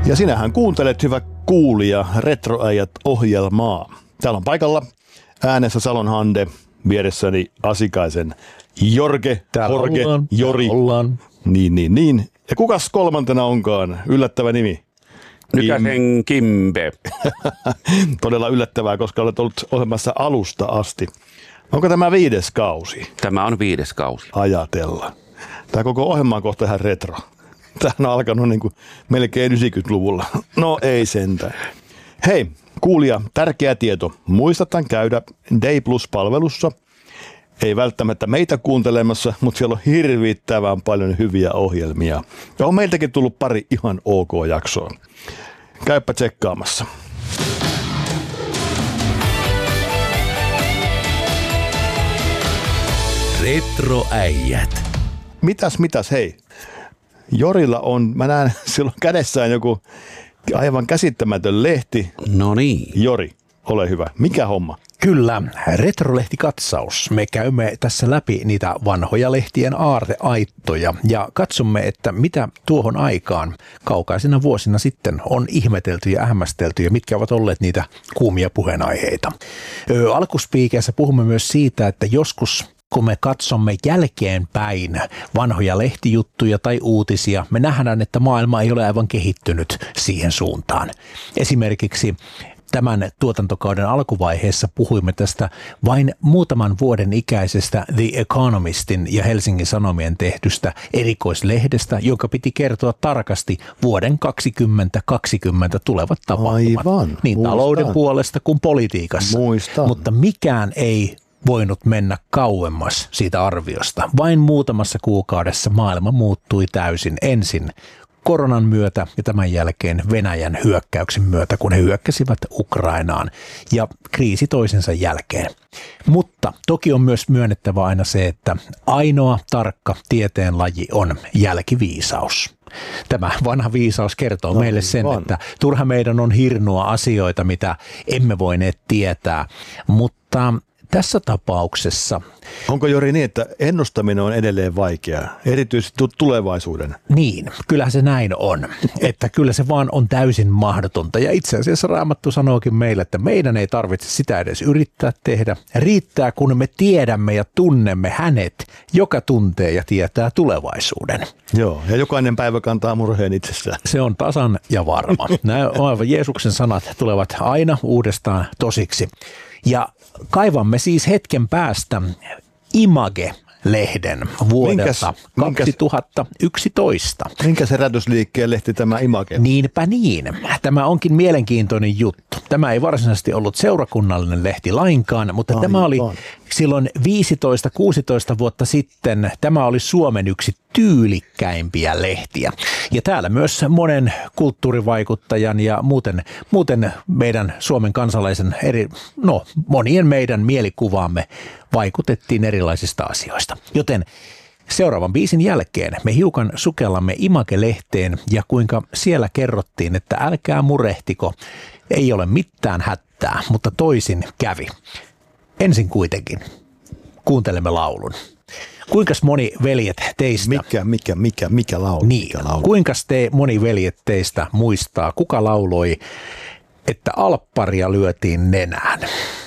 Ja sinähän kuuntelet, hyvä kuulija, Retroäijät-ohjelmaa. Täällä on paikalla äänessä Salon Hande, vieressäni Asikaisen Jorge, täällä Jorge, ollaan, Jori. ollaan. Niin. Ja kukas kolmantena onkaan? Yllättävä nimi. Nykäsen Kimbe. Todella yllättävää, koska olet ollut ohjelmassa alusta asti. Onko tämä 5. kausi? Tämä on 5. kausi. Ajatella. Tämä koko ohjelma on kohta ihan retro. Tämä on alkanut niin kuin melkein 90-luvulla. No ei sentään. Hei, kuulija, tärkeä tieto. Muistathan käydä Day Plus-palvelussa. Ei välttämättä meitä kuuntelemassa, mutta siellä on hirvittävän paljon hyviä ohjelmia. Ja on meiltäkin tullut pari ihan ok-jaksoa. Käypä tsekkaamassa. Retroäijät. Mitäs, hei. Jorilla on, mä näen silloin kädessään joku aivan käsittämätön lehti. No niin. Jori, ole hyvä. Mikä homma? Kyllä, retrolehtikatsaus. Me käymme tässä läpi niitä vanhoja lehtien aarteaittoja ja katsomme, että mitä tuohon aikaan kaukaisina vuosina sitten on ihmetelty ja hämmästelty ja mitkä ovat olleet niitä kuumia puheenaiheita. Alkuspiikeissä puhumme myös siitä, että joskus kun me katsomme jälkeenpäin vanhoja lehtijuttuja tai uutisia, me nähdään, että maailma ei ole aivan kehittynyt siihen suuntaan. Esimerkiksi tämän tuotantokauden alkuvaiheessa puhuimme tästä vain muutaman vuoden ikäisestä The Economistin ja Helsingin Sanomien tehdystä erikoislehdestä, joka piti kertoa tarkasti vuoden 2020 tulevat tapahtumat. Aivan, niin talouden puolesta kuin politiikassa. Muistan. Mutta mikään ei voinut mennä kauemmas siitä arviosta. Vain muutamassa kuukaudessa maailma muuttui täysin ensin koronan myötä ja tämän jälkeen Venäjän hyökkäyksen myötä, kun he hyökkäsivät Ukrainaan ja kriisi toisensa jälkeen. Mutta toki on myös myönnettävä aina se, että ainoa tarkka tieteenlaji on jälkiviisaus. Tämä vanha viisaus kertoo meille sen, että turha meidän on hirnoa asioita, mitä emme voineet tietää, mutta tässä tapauksessa. Onko Jori niin, että ennustaminen on edelleen vaikeaa, erityisesti tulevaisuuden? Niin, kyllä se näin on, että kyllä se vaan on täysin mahdotonta ja itse asiassa Raamattu sanookin meille, että meidän ei tarvitse sitä edes yrittää tehdä. Riittää, kun me tiedämme ja tunnemme hänet, joka tuntee ja tietää tulevaisuuden. Joo, ja jokainen päivä kantaa murheen itsessään. Se on tasan ja varma. Nämä Jeesuksen sanat tulevat aina uudestaan tosiksi. Ja kaivamme siis hetken päästä Image-lehden vuodelta 2011. Minkä herätysliikkeen lehti tämä Image? Niinpä niin. Tämä onkin mielenkiintoinen juttu. Tämä ei varsinaisesti ollut seurakunnallinen lehti lainkaan, mutta tämä oli silloin 15-16 vuotta sitten. Tämä oli Suomen yksi tyylikkäimpiä lehtiä. Ja täällä myös monen kulttuurivaikuttajan ja muuten meidän Suomen kansalaisen monien meidän mielikuvaamme vaikutettiin erilaisista asioista. Joten seuraavan biisin jälkeen me hiukan sukellamme Image-lehteen ja kuinka siellä kerrottiin, että älkää murehtiko, ei ole mitään hätää, mutta toisin kävi. Ensin kuitenkin kuuntelemme laulun. Kuinkas moni veljet teistä? Mikä laulu? Niin, kuinkas moni veljet teistä muistaa, kuka lauloi, että alpparia lyötiin nenään?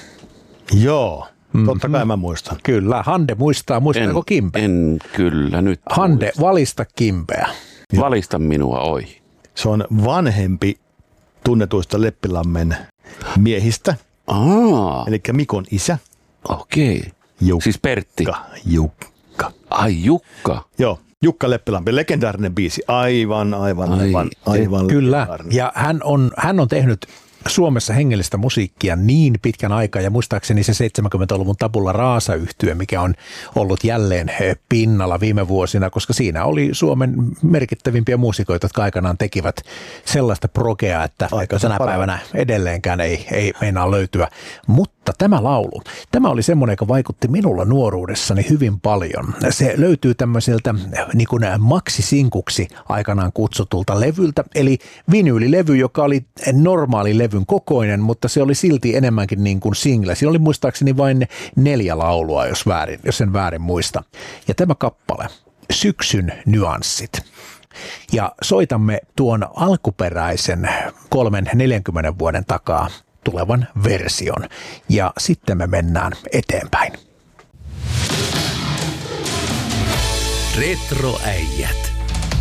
Joo. Totta kai mä muistan. Kyllä, Hande muistaa. Muistaako Kimpe? En kyllä nyt. Hande, muista. valista Kimpeä. Valista minua, oi. Se on vanhempi tunnetuista Leppilammen miehistä. Eli Mikon isä. Okei. Jukka. Siis Pertti. Jukka. Ai Jukka. Joo. Jukka Leppilampi, legendaarinen biisi. Aivan. Kyllä, ja hän on tehnyt Suomessa hengellistä musiikkia niin pitkän aikaa ja muistaakseni se 70-luvun Tabula Rasa-yhtye, mikä on ollut jälleen pinnalla viime vuosina, koska siinä oli Suomen merkittävimpiä muusikoita, jotka aikanaan tekivät sellaista progea, että tänä päivänä edelleenkään ei meinaa löytyä. Mutta tämä laulu, tämä oli semmoinen, joka vaikutti minulla nuoruudessani hyvin paljon. Se löytyy tämmöiseltä niin kuin maksisinkuksi aikanaan kutsutulta levyltä, eli vinyylilevy, joka oli normaali levyn kokoinen, mutta se oli silti enemmänkin niin kuin single. Siinä oli muistaakseni vain 4 laulua, jos en väärin muista. Ja tämä kappale, Syksyn nyanssit. Ja soitamme tuon alkuperäisen 30-40 vuoden takaa tulevan version. Ja sitten me mennään eteenpäin. Retroäijät.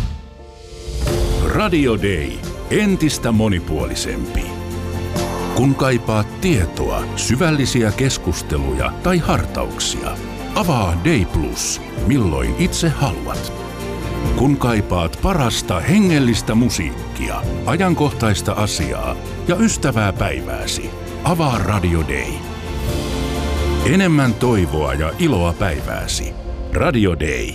Radio Day. Entistä monipuolisempi. Kun kaipaat tietoa, syvällisiä keskusteluja tai hartauksia, avaa Day Plus, milloin itse haluat. Kun kaipaat parasta hengellistä musiikkia, ajankohtaista asiaa ja ystävää päivääsi, avaa Radio Day. Enemmän toivoa ja iloa päivääsi. Radio Day.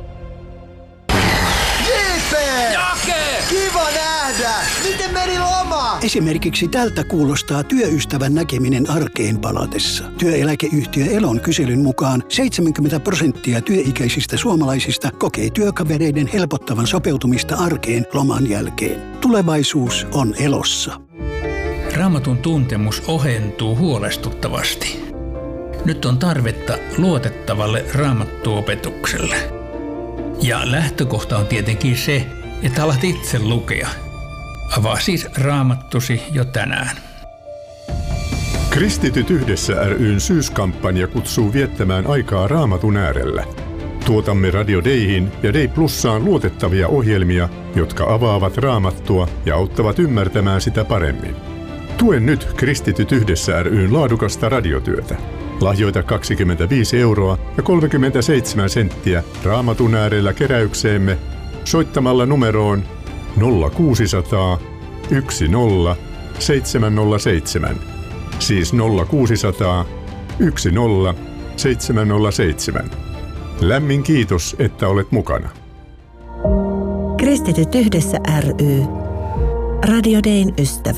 Kiva nähdä! Miten meni loma? Esimerkiksi tältä kuulostaa työystävän näkeminen arkeen palatessa. Työeläkeyhtiö Elon kyselyn mukaan 70% työikäisistä suomalaisista kokee työkavereiden helpottavan sopeutumista arkeen loman jälkeen. Tulevaisuus on Elossa. Raamatun tuntemus ohentuu huolestuttavasti. Nyt on tarvetta luotettavalle raamattuopetukselle. Ja lähtökohta on tietenkin se, että alat itse lukea. Avaa siis Raamattusi jo tänään. Kristityt yhdessä ry:n syyskampanja kutsuu viettämään aikaa Raamatun äärellä. Tuotamme Radio Dayhin ja Day Plussaan luotettavia ohjelmia, jotka avaavat Raamattua ja auttavat ymmärtämään sitä paremmin. Tue nyt Kristityt yhdessä ry:n laadukasta radiotyötä. Lahjoita 25 € ja 37 senttiä Raamatun äärellä keräykseemme soittamalla numeroon 0600 10 707. Siis 0600 10 707. Lämmin kiitos, että olet mukana. Kristityt yhdessä ry. Radio Dayn ystävä.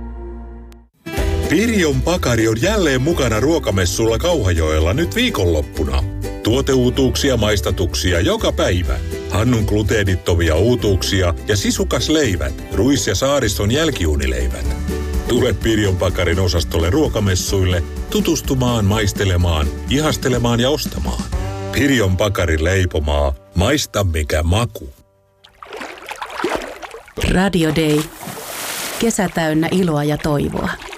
Pirjon Pakari on jälleen mukana ruokamessulla Kauhajoella nyt viikonloppuna. Tuoteuutuuksia, maistatuksia joka päivä. Hannun gluteenittomia uutuuksia ja sisukasleivät, ruis- ja saariston jälkiuunileivät. Tule Pirjon Pakarin osastolle ruokamessuille tutustumaan, maistelemaan, ihastelemaan ja ostamaan. Pirjon Pakarin leipomaa. Maista mikä maku. Radio Day. Kesä täynnä iloa ja toivoa.